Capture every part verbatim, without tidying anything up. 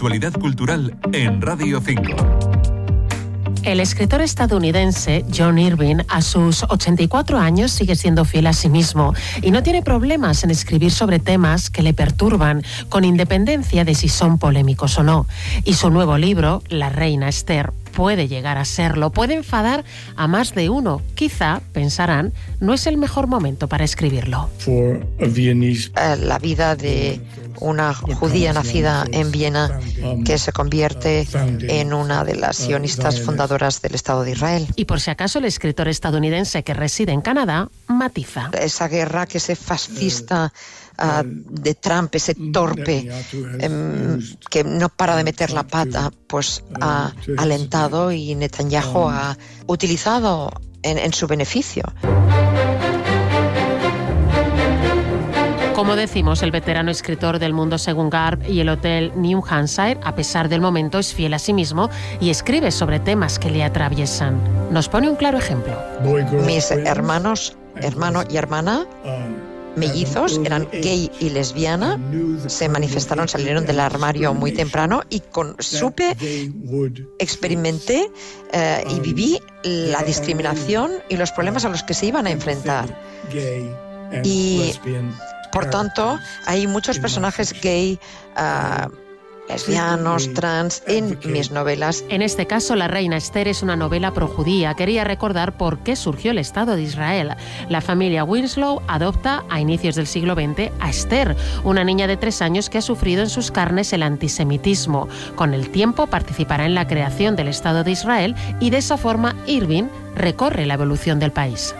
actualidad cultural en Radio cinco. El escritor estadounidense John Irving, a sus ochenta y cuatro años, sigue siendo fiel a sí mismo y no tiene problemas en escribir sobre temas que le perturban, con independencia de si son polémicos o no. Y su nuevo libro, La Reina Esther, puede llegar a serlo, puede enfadar a más de uno. Quizá, pensarán, no es el mejor momento para escribirlo. La vida de una judía nacida en Viena que se convierte en una de las sionistas fundadoras del Estado de Israel. Y por si acaso el escritor estadounidense que reside en Canadá matiza. Esa guerra, que ese fascista Uh, de Trump, ese torpe um, que no para de meter la pata, pues ha alentado y Netanyahu ha utilizado en, en su beneficio. Como decimos, el veterano escritor del Mundo según Garp y el Hotel New Hampshire, a pesar del momento, es fiel a sí mismo y escribe sobre temas que le atraviesan. Nos pone un claro ejemplo. Mis hermanos, hermano y hermana, mellizos, eran gay y lesbiana, se manifestaron, salieron del armario muy temprano y con, supe, experimenté eh, y viví la discriminación y los problemas a los que se iban a enfrentar. Y, por tanto, hay muchos personajes gay, uh, lesbianos, trans, en mis novelas. En este caso, La Reina Esther es una novela projudía. Quería recordar por qué surgió el Estado de Israel. La familia Winslow adopta a inicios del siglo veinte a Esther, una niña de tres años que ha sufrido en sus carnes el antisemitismo. Con el tiempo participará en la creación del Estado de Israel y de esa forma Irving recorre la evolución del país.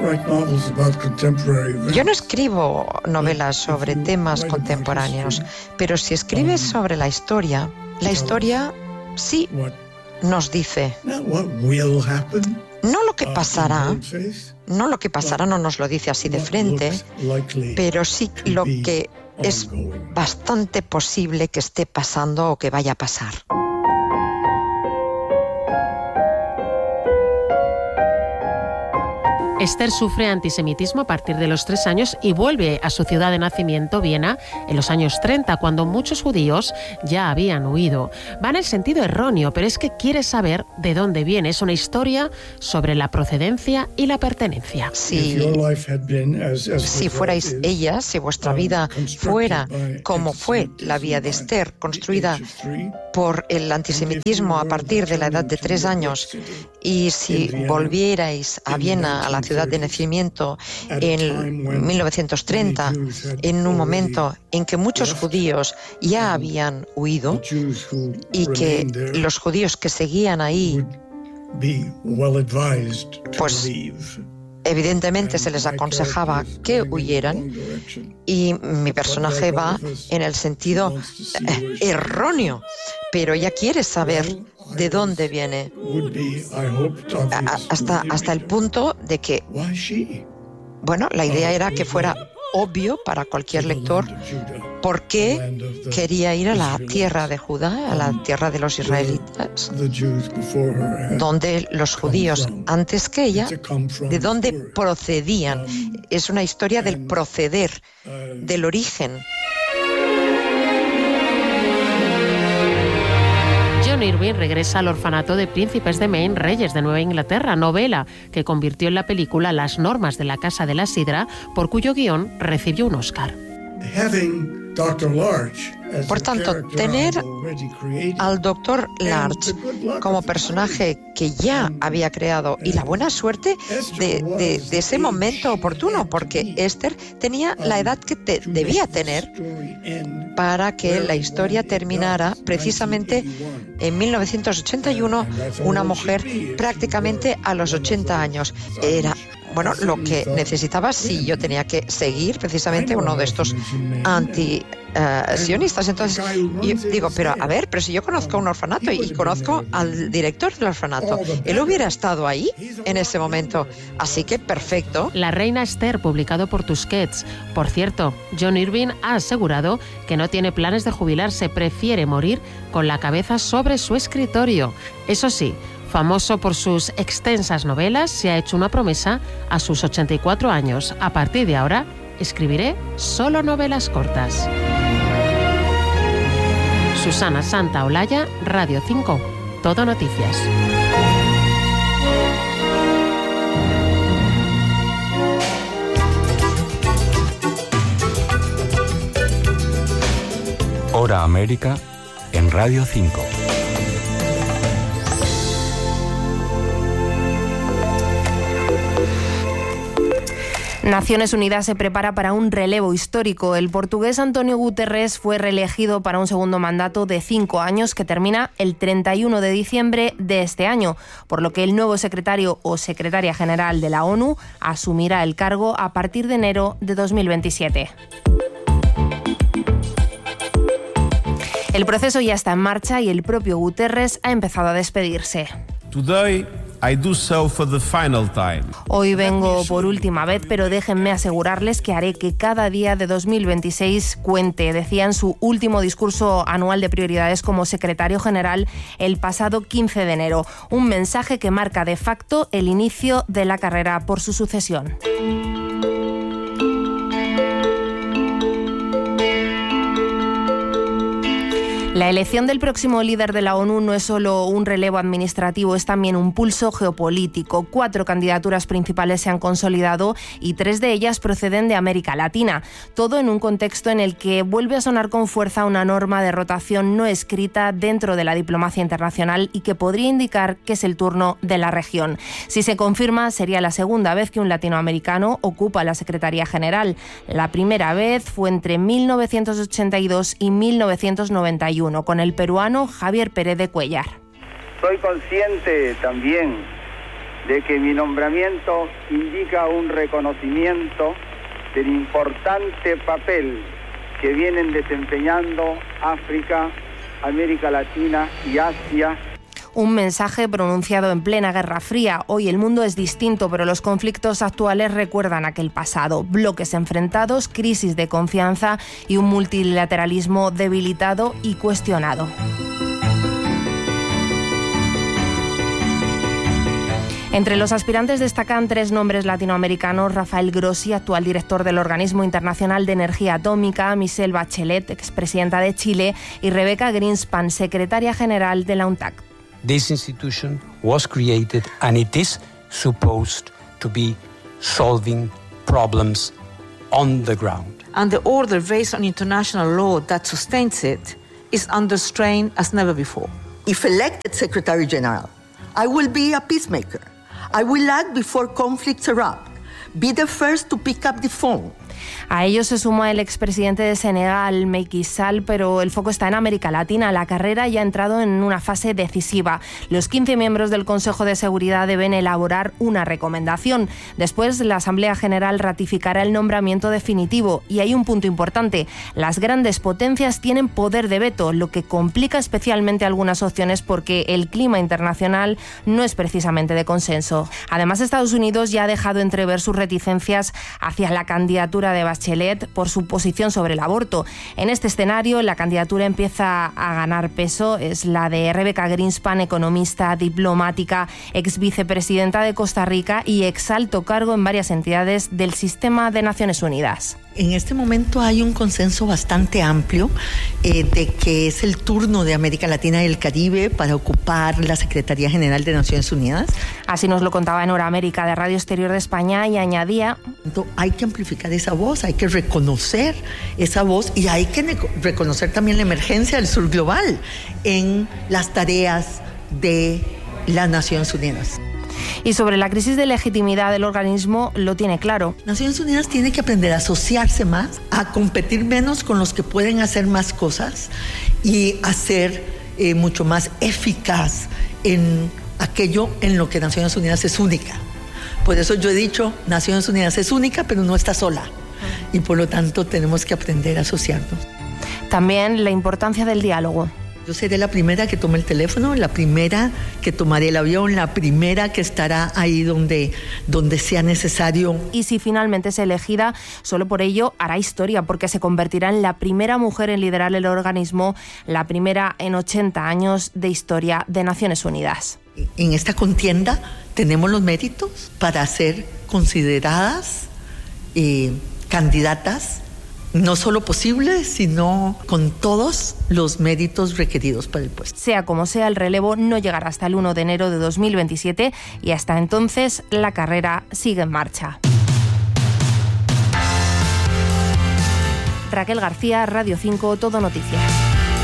Yo no escribo novelas sobre temas contemporáneos, pero si escribes sobre la historia, la historia sí nos dice. No lo que pasará, no lo que pasará no nos lo dice así de frente, pero sí lo que es bastante posible que esté pasando o que vaya a pasar. Esther sufre antisemitismo a partir de los tres años y vuelve a su ciudad de nacimiento, Viena, en los años treinta, cuando muchos judíos ya habían huido. Va en el sentido erróneo, pero es que quiere saber de dónde viene. Es una historia sobre la procedencia y la pertenencia. Si, si fuerais ella, si vuestra vida fuera como fue la vida de Esther, construida por el antisemitismo a partir de la edad de tres años, y si volvierais a Viena, a la ciudad de nacimiento, en mil novecientos treinta, en un momento en que muchos judíos ya habían huido y que los judíos que seguían ahí, pues evidentemente se les aconsejaba que huyeran, y mi personaje va en el sentido eh, erróneo, pero ella quiere saber de dónde viene, a, hasta, hasta el punto de que, bueno, la idea era que fuera obvio para cualquier lector por qué quería ir a la tierra de Judá, a la tierra de los israelitas, donde los judíos, antes que ella, de dónde procedían. Es una historia del proceder, del origen. John Irving regresa al orfanato de príncipes de Maine, reyes de Nueva Inglaterra, novela que convirtió en la película Las normas de la Casa de la Sidra, por cuyo guión recibió un Oscar. Por tanto, tener al doctor Large como personaje que ya había creado, y la buena suerte de, de, de ese momento oportuno, porque Esther tenía la edad que te debía tener para que la historia terminara precisamente en mil novecientos ochenta y uno, una mujer prácticamente a los ochenta años. Era bueno, lo que necesitaba si yo tenía que seguir precisamente uno de estos anti uh, sionistas. Entonces yo digo, pero a ver, pero si yo conozco un orfanato y conozco al director del orfanato, él hubiera estado ahí en ese momento, así que perfecto. La Reina Esther, publicado por Tusquets. Por cierto, John Irving ha asegurado que no tiene planes de jubilarse, prefiere morir con la cabeza sobre su escritorio. Eso sí, famoso por sus extensas novelas, se ha hecho una promesa a sus ochenta y cuatro años. A partir de ahora, escribiré solo novelas cortas. Susana Santaolalla, Radio cinco. Todo Noticias. Hora América en Radio cinco. Naciones Unidas se prepara para un relevo histórico. El portugués António Guterres fue reelegido para un segundo mandato de cinco años que termina el treinta y uno de diciembre de este año, por lo que el nuevo secretario o secretaria general de la ONU asumirá el cargo a partir de enero de dos mil veintisiete. El proceso ya está en marcha y el propio Guterres ha empezado a despedirse. Today, I do so for the final time. Hoy vengo por última vez, pero déjenme asegurarles que haré que cada día de dos mil veintiséis cuente, decía en su último discurso anual de prioridades como secretario general el pasado quince de enero. Un mensaje que marca de facto el inicio de la carrera por su sucesión. La elección del próximo líder de la ONU no es solo un relevo administrativo, es también un pulso geopolítico. Cuatro candidaturas principales se han consolidado y tres de ellas proceden de América Latina. Todo en un contexto en el que vuelve a sonar con fuerza una norma de rotación no escrita dentro de la diplomacia internacional y que podría indicar que es el turno de la región. Si se confirma, sería la segunda vez que un latinoamericano ocupa la Secretaría General. La primera vez fue entre mil novecientos ochenta y dos y mil novecientos noventa y uno. Con el peruano Javier Pérez de Cuellar. Soy consciente también de que mi nombramiento indica un reconocimiento del importante papel que vienen desempeñando África, América Latina y Asia. Un mensaje pronunciado en plena Guerra Fría. Hoy el mundo es distinto, pero los conflictos actuales recuerdan aquel pasado. Bloques enfrentados, crisis de confianza y un multilateralismo debilitado y cuestionado. Entre los aspirantes destacan tres nombres latinoamericanos: Rafael Grossi, actual director del Organismo Internacional de Energía Atómica; Michelle Bachelet, expresidenta de Chile; y Rebecca Greenspan, secretaria general de la UNTAC. This institution was created and it is supposed to be solving problems on the ground. And the order based on international law that sustains it is under strain as never before. If elected Secretary General, I will be a peacemaker. I will act before conflicts erupt. Be the first to pick up the phone. A ellos se suma el expresidente de Senegal, Macky Sall, pero el foco está en América Latina. La carrera ya ha entrado en una fase decisiva. Los quince miembros del Consejo de Seguridad deben elaborar una recomendación. Después, la Asamblea General ratificará el nombramiento definitivo. Y hay un punto importante: las grandes potencias tienen poder de veto, lo que complica especialmente algunas opciones porque el clima internacional no es precisamente de consenso. Además, Estados Unidos ya ha dejado entrever sus reticencias hacia la candidatura de Bachelet por su posición sobre el aborto. En este escenario, la candidatura empieza a ganar peso. Es la de Rebecca Greenspan, economista, diplomática, ex vicepresidenta de Costa Rica y ex alto cargo en varias entidades del sistema de Naciones Unidas. En este momento hay un consenso bastante amplio eh, de que es el turno de América Latina y el Caribe para ocupar la Secretaría General de Naciones Unidas. Así nos lo contaba en Hora América de Radio Exterior de España y añadía: hay que amplificar esa voz, hay que reconocer esa voz y hay que reconocer también la emergencia del sur global en las tareas de las Naciones Unidas. Y sobre la crisis de legitimidad del organismo lo tiene claro. Naciones Unidas tiene que aprender a asociarse más, a competir menos con los que pueden hacer más cosas y a ser eh, mucho más eficaz en aquello en lo que Naciones Unidas es única. Por eso yo he dicho, Naciones Unidas es única, pero no está sola. Y por lo tanto tenemos que aprender a asociarnos. También la importancia del diálogo. Yo seré la primera que tome el teléfono, la primera que tomaré el avión, la primera que estará ahí donde, donde sea necesario. Y si finalmente es elegida, solo por ello hará historia, porque se convertirá en la primera mujer en liderar el organismo, la primera en ochenta años de historia de Naciones Unidas. En esta contienda tenemos los méritos para ser consideradas eh, candidatas no solo posible, sino con todos los méritos requeridos para el puesto. Sea como sea, el relevo no llegará hasta el uno de enero de dos mil veintisiete y hasta entonces la carrera sigue en marcha. Raquel García, Radio cinco, Todo Noticias.